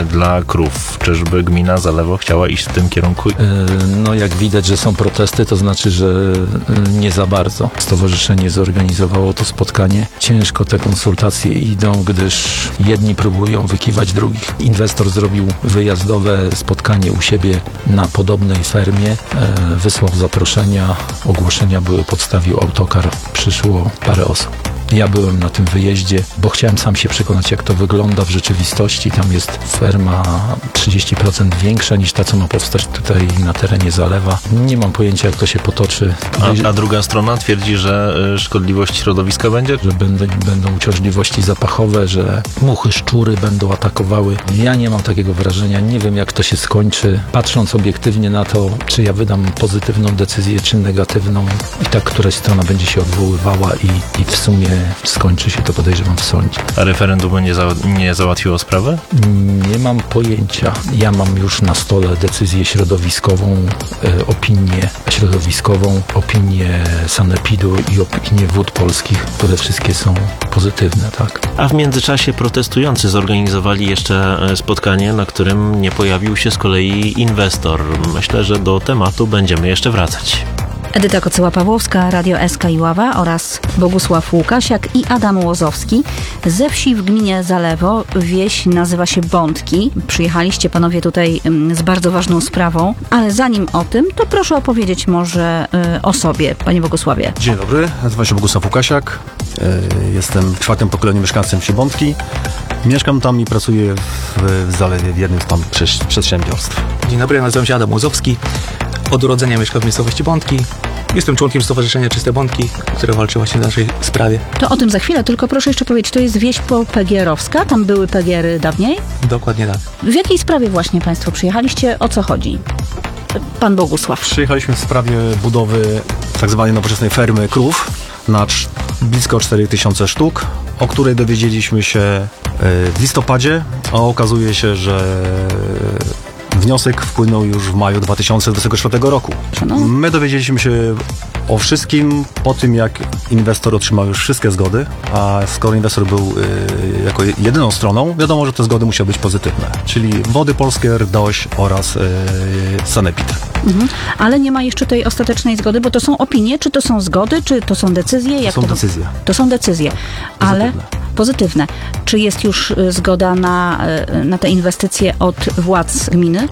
dla krów. Czyżby gmina Zalewo chciała iść w tym kierunku? No jak widać, że są protesty, to znaczy, że nie za bardzo. Stowarzyszenie zorganizowało to spotkanie. Ciężko te konsultacje idą, gdyż jedni próbują wykiwać drugich. Inwestor zrobił wyjazdowe spotkanie u siebie na podobnej fermie. Wysłał zaproszenia, ogłoszenia były, podstawił autokar, przyszło parę osób. Ja byłem na tym wyjeździe, bo chciałem sam się przekonać, jak to wygląda w rzeczywistości. Tam jest ferma 30% większa niż ta, co ma powstać tutaj na terenie Zalewa. Nie mam pojęcia, jak to się potoczy. A druga strona twierdzi, że szkodliwość środowiska będzie? Że będą uciążliwości zapachowe, że muchy, szczury będą atakowały. Ja nie mam takiego wrażenia. Nie wiem, jak to się skończy. Patrząc obiektywnie na to, czy ja wydam pozytywną decyzję, czy negatywną, i tak któraś strona będzie się odwoływała i w sumie skończy się to, podejrzewam, w sądzie. A referendum nie załatwiło sprawy? Nie mam pojęcia. Ja mam już na stole decyzję środowiskową, opinię środowiskową, opinię sanepidu i opinię Wód Polskich, które wszystkie są pozytywne, tak? A w międzyczasie protestujący zorganizowali jeszcze spotkanie, na którym nie pojawił się z kolei inwestor. Myślę, że do tematu będziemy jeszcze wracać. Edyta Kocyła-Pawłowska, Radio SK Iława oraz Bogusław Łukasiak i Adam Łozowski ze wsi w gminie Zalewo. Wieś nazywa się Bątki. Przyjechaliście panowie tutaj z bardzo ważną sprawą, ale zanim o tym, to proszę opowiedzieć może o sobie, panie Bogusławie. Dzień dobry, nazywam się Bogusław Łukasiak. Jestem czwartym pokoleniem mieszkańcem wsi Bątki. Mieszkam tam i pracuję w Zalewie w jednym z tam przedsiębiorstw. Dzień dobry, nazywam się Adam Łozowski. Od urodzenia mieszkam w miejscowości Bątki. Jestem członkiem Stowarzyszenia Czyste Bątki, które walczy właśnie w naszej sprawie. To o tym za chwilę, tylko proszę jeszcze powiedzieć, to jest wieś PGR-owska? Tam były PGR-y dawniej? Dokładnie tak. W jakiej sprawie właśnie państwo przyjechaliście? O co chodzi? Pan Bogusław. Przyjechaliśmy w sprawie budowy tak zwanej nowoczesnej fermy krów na blisko 4000 sztuk, o której dowiedzieliśmy się w listopadzie, a okazuje się, że wniosek wpłynął już w maju 2024 roku. My dowiedzieliśmy się o wszystkim po tym, jak inwestor otrzymał już wszystkie zgody, a skoro inwestor był jako jedyną stroną, wiadomo, że te zgody musiały być pozytywne, czyli Wody Polskie, RDOŚ oraz Sanepid. Ale nie ma jeszcze tej ostatecznej zgody, bo to są opinie, czy to są zgody, czy to są decyzje? Jak to są decyzje. To są decyzje, ale pozytywne. Czy jest już zgoda na te inwestycje od władz gminy?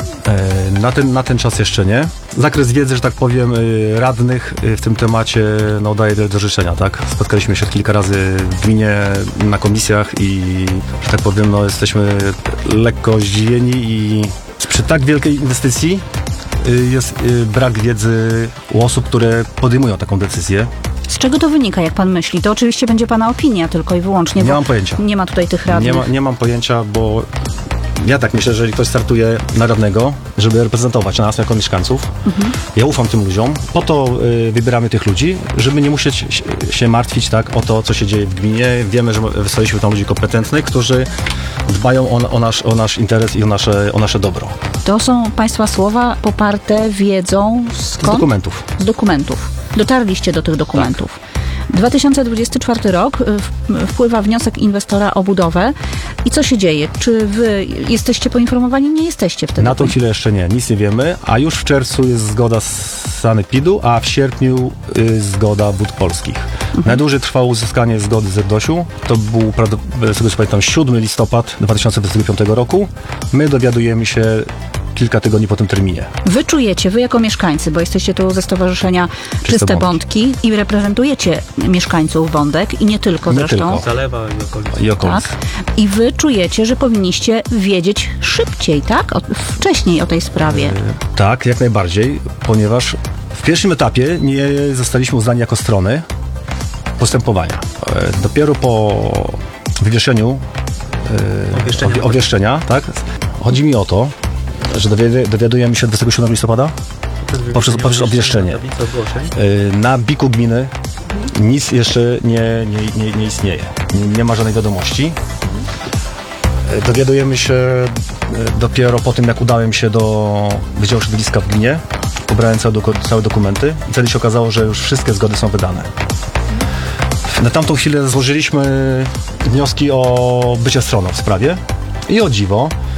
Na ten czas jeszcze nie. Zakres wiedzy, że tak powiem, radnych w tym temacie daje wiele do życzenia, tak? Spotkaliśmy się kilka razy w gminie, na komisjach i, że tak powiem, jesteśmy lekko zdziwieni i przy tak wielkiej inwestycji jest brak wiedzy u osób, które podejmują taką decyzję. Z czego to wynika, jak pan myśli? To oczywiście będzie pana opinia tylko i wyłącznie. Nie mam pojęcia. Nie ma tutaj tych radnych. Nie mam pojęcia, bo ja tak myślę, że jeżeli ktoś startuje na radnego, żeby reprezentować nas jako mieszkańców, ja ufam tym ludziom, po to wybieramy tych ludzi, żeby nie musieć się martwić tak o to, co się dzieje w gminie. Wiemy, że wystawiliśmy tam ludzi kompetentnych, którzy dbają o nasz interes i o nasze dobro. To są państwa słowa poparte wiedzą skąd? Z dokumentów. Z dokumentów. Dotarliście do tych dokumentów. Tak. 2024 rok, wpływa wniosek inwestora o budowę. I co się dzieje? Czy wy jesteście poinformowani? Nie jesteście wtedy. Na tą chwilę jeszcze nie, nic nie wiemy, a już w czerwcu jest zgoda z Sanepidu, a w sierpniu zgoda Wód Polskich. Najdłużej trwało uzyskanie zgody z RDOŚ-u. To był, z tego co pamiętam, 7 listopad 2025 roku. My dowiadujemy się kilka tygodni po tym terminie. Wy czujecie, wy jako mieszkańcy, bo jesteście tu ze Stowarzyszenia Czyste Bątki i reprezentujecie mieszkańców Bądek i nie tylko zresztą. Zalewa i okolic. Tak. I wy czujecie, że powinniście wiedzieć szybciej, tak? Wcześniej o tej sprawie. Tak, jak najbardziej, ponieważ w pierwszym etapie nie zostaliśmy uznani jako strony postępowania. Dopiero po wywieszeniu obwieszczenia, tak? Chodzi mi o to, że dowiadujemy się 27 listopada poprzez obwieszczenie. Na biku gminy nic jeszcze nie istnieje. Nie ma żadnej wiadomości. Dowiadujemy się dopiero po tym, jak udałem się do Wydziału Środowiska w gminie. Pobrałem całe dokumenty i wtedy się okazało, że już wszystkie zgody są wydane. Na tamtą chwilę złożyliśmy wnioski o bycie stroną w sprawie i o dziwo